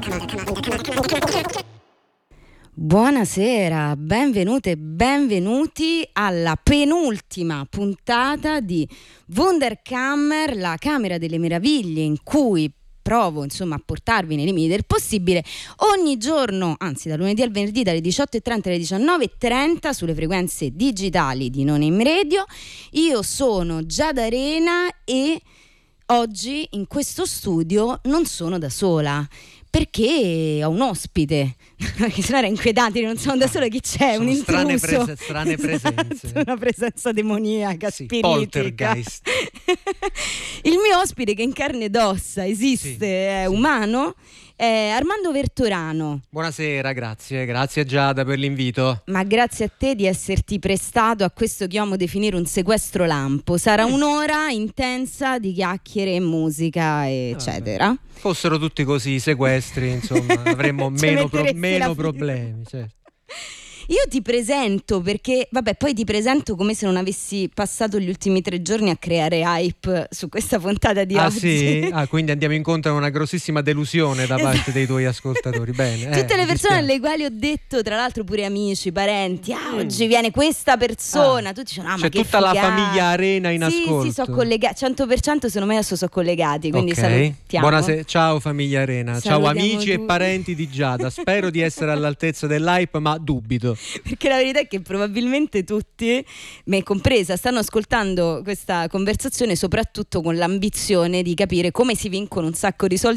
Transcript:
Buonasera, benvenute e benvenuti alla penultima puntata di Wunderkammer, la Camera delle Meraviglie, in cui provo a portarvi nei limiti del possibile ogni giorno, anzi da lunedì al venerdì dalle 18:30 alle 19:30 sulle frequenze digitali di Non Im Radio. Io sono Giada Arena e oggi in questo studio non sono da sola, perché ho un ospite. Che se no era inquietante, non sono da sola, chi c'è? Sono un intruso, strane presenze. Esatto, una presenza demoniaca, sì, spiritica. poltergeist. Il mio ospite, che in carne ed ossa esiste, Sì, è sì. umano, è Armando Vertorano. Buonasera, grazie Giada per l'invito. Ma grazie a te di esserti prestato a questo che amo definire un sequestro lampo. Sarà un'ora intensa di chiacchiere e musica, eccetera. Fossero tutti così i sequestri, insomma, avremmo Ci meno metteresti la problemi, certo. Io ti presento perché, poi ti presento come se non avessi passato gli ultimi 3 giorni a creare hype su questa puntata di oggi. Sì? Quindi andiamo incontro a una grossissima delusione da parte dei tuoi ascoltatori. Bene. Tutte le persone dispiace. alle quali ho detto, tra l'altro pure amici, parenti, oggi viene questa persona, tutti dicono, ma c'è che tutta la figata. famiglia Arena in ascolto. Sì, sono collegati, 100% secondo me adesso sono collegati, quindi salutiamo. Buonasera, ciao famiglia Arena, ciao Salutiamo amici e tutti. parenti di Giada. Spero di essere all'altezza dell'hype, ma dubito. Perché la verità è che probabilmente tutti, me compresa, stanno ascoltando questa conversazione soprattutto con l'ambizione di capire come si vincono un sacco di soldi